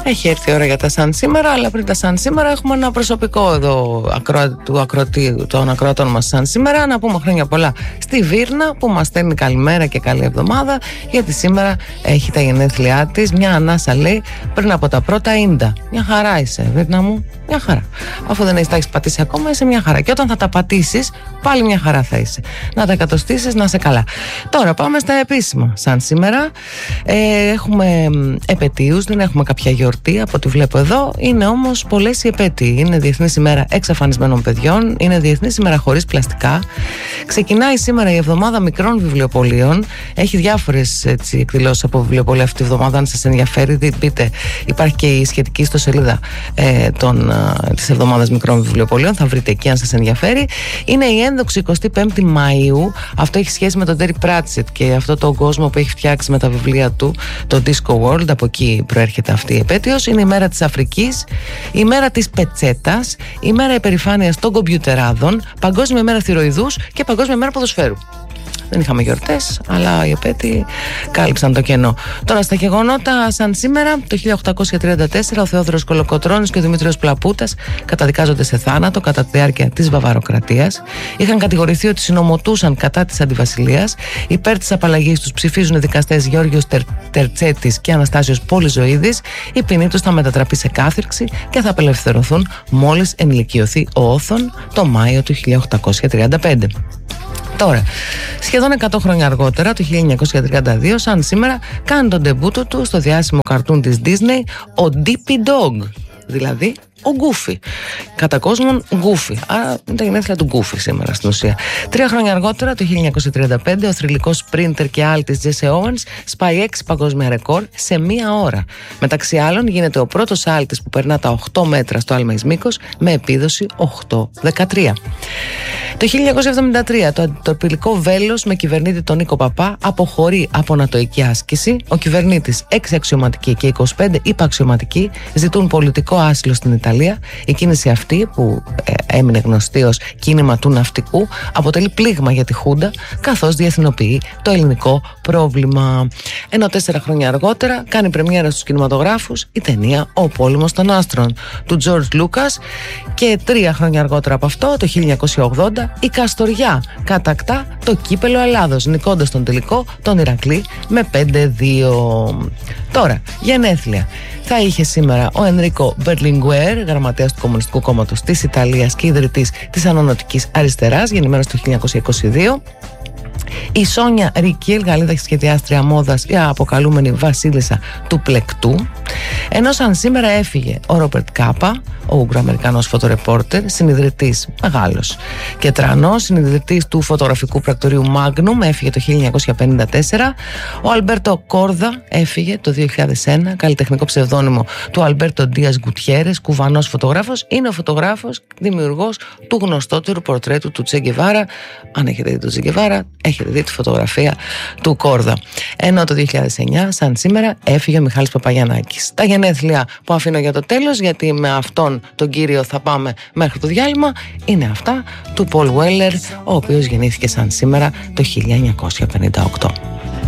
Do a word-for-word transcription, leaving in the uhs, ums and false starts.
Έχει έρθει η ώρα για τα σαν σήμερα, αλλά πριν τα σαν σήμερα έχουμε ένα προσωπικό εδώ ακρο... του ακροατή, των ακροατών μας σαν σήμερα. Να πούμε χρόνια πολλά στη Βίρνα που μας στέλνει καλημέρα και καλή εβδομάδα, γιατί σήμερα έχει τα γενέθλιά της. Μια ανάσα λέει πριν από τα πρώτα ίντα. Μια χαρά είσαι, Βίρνα μου, μια χαρά. Αφού δεν έχεις τα έχεις πατήσει ακόμα, είσαι μια χαρά. Και όταν θα τα πατήσεις, πάλι μια χαρά θα είσαι. Να τα εκατοστήσεις, να είσαι καλά. Τώρα πάμε στα επίσημα. Σαν σήμερα ε, έχουμε επετείους, δεν έχουμε κάποια γιορτή από ό,τι βλέπω εδώ. Είναι όμως πολλές οι επέτειοι. Είναι Διεθνής ημέρα εξαφανισμένων παιδιών, είναι Διεθνής ημέρα χωρίς πλαστικά. Ξεκινάει σήμερα η εβδομάδα μικρών βιβλιοπωλείων. Έχει διάφορες εκδηλώσεις από βιβλιοπωλεία αυτή τη εβδομάδα. Αν σας ενδιαφέρει, δείτε, υπάρχει και η σχετική ιστοσελίδα ε, των, ε, της εβδομάδας μικρών βιβλιοπωλείων. Θα βρείτε εκεί αν σας ενδιαφέρει. Είναι η ένδοξη εικοστή πέμπτη Μαΐου. Αυτό έχει σχέση με τον Τέρι Πράτσετ και αυτό τον κόσμο που έχει φτιάξει με τα βιβλία του, το Disco World. Από εκεί προέρχεται αυτή η επέτειος. Είναι η μέρα της Αφρικής, η μέρα της πετσέτας, η μέρα υπερηφάνειας των κομπιουτεράδων, Παγκόσμια μέρα θηροειδούς και Παγκόσμια μέρα ποδοσφαίρου. Δεν είχαμε γιορτές, αλλά οι επέτειοι κάλυψαν το κενό. Τώρα στα γεγονότα, σαν σήμερα, το χίλια οκτακόσια τριάντα τέσσερα, ο Θεόδωρος Κολοκοτρώνης και ο Δημήτριος Πλαπούτας καταδικάζονται σε θάνατο κατά τη διάρκεια της Βαβαροκρατίας. Είχαν κατηγορηθεί ότι συνομωτούσαν κατά της αντιβασιλείας. Υπέρ της απαλλαγής τους ψηφίζουν οι δικαστές Γεώργιος Τερ, Τερτσέτης και Αναστάσιος Πολυζωίδης. Η ποινή τους θα μετατραπεί σε κάθυρξη και θα απελευθερωθούν μόλις ενηλικιωθεί ο Όθων το Μάιο του χίλια οκτακόσια τριάντα πέντε. Τώρα, σχεδόν εκατό χρόνια αργότερα, το χίλια εννιακόσια τριάντα δύο, σαν σήμερα, κάνει τον ντεμπούτο του στο διάσημο καρτούν της Disney, ο Dippy Dog, δηλαδή ο Γκούφι. Κατά κόσμον Γκούφι. Άρα είναι τα γενέθλια του Γκούφι σήμερα στην ουσία. Τρία χρόνια αργότερα, το χίλια εννιακόσια τριάντα πέντε, ο θρυλικός σπρίντερ και άλτης Τζέσι Όουενς σπάει έξι παγκόσμια ρεκόρ σε μία ώρα. Μεταξύ άλλων, γίνεται ο πρώτος άλτης που περνά τα οκτώ μέτρα στο άλμα εις μήκος με επίδοση οκτώ δεκατρία. Το χίλια εννιακόσια εβδομήντα τρία, το αντιτορπιλικό βέλος με κυβερνήτη τον Νίκο Παπά αποχωρεί από νατοϊκή άσκηση. Ο κυβερνήτης, έξι αξιωματικοί και είκοσι πέντε υπαξιωματικοί ζητούν πολιτικό άσυλο στην Ιταλία. Η κίνηση αυτή, που ε, έμεινε γνωστή ως κίνημα του ναυτικού, αποτελεί πλήγμα για τη Χούντα, καθώς διεθνοποιεί το ελληνικό πρόβλημα. Ενώ τέσσερα χρόνια αργότερα κάνει πρεμιέρα στους κινηματογράφους η ταινία «Ο πόλεμος των άστρων» του George Lucas, και τρία χρόνια αργότερα από αυτό, το χίλια εννιακόσια ογδόντα, η Καστοριά κατακτά το κύπελο Ελλάδος, νικώντας τον τελικό τον Ηρακλή με πέντε δύο. Τώρα, γενέθλια. Θα είχε σήμερα ο Ενρίκο Μπερλινγκουέρ, γραμματέας του Κομμουνιστικού Κόμματος της Ιταλίας και ιδρυτής της Ανωνωτικής Αριστεράς, γεννημένος το χίλια εννιακόσια είκοσι δύο. Η Σόνια Ρικίλ, Γαλλίδα σχεδιάστρια μόδας, η αποκαλούμενη βασίλισσα του πλεκτού. Ενώ σαν σήμερα έφυγε ο Ρόμπερτ Κάπα, ο Ουγγροαμερικανός φωτορεπόρτερ, συνιδρυτής μεγάλος και τρανός, συνιδρυτής του φωτογραφικού πρακτορείου Magnum, έφυγε το χίλια εννιακόσια πενήντα τέσσερα. Ο Αλμπέρτο Κόρδα έφυγε το δύο χιλιάδες ένα, καλλιτεχνικό ψευδώνυμο του Αλμπέρτο Ντίας Γκουτιέρες, κουβανός φωτογράφος. Είναι ο φωτογράφος, δημιουργός του γνωστότερου πορτρέτου του Τσε Γκεβάρα. Αν έχετε δει τον Τσε Γκεβάρα, έχετε δει τη φωτογραφία του Κόρδα. Ενώ το δύο χιλιάδες εννιά, σαν σήμερα, έφυγε ο Μιχάλης Παπαγιαννάκης. Τα γενέθλια που αφήνω για το τέλος, γιατί με αυτόν τον κύριο θα πάμε μέχρι το διάλειμμα, είναι αυτά του Πολ Βέλλερ, ο οποίος γεννήθηκε σαν σήμερα το χίλια εννιακόσια πενήντα οκτώ.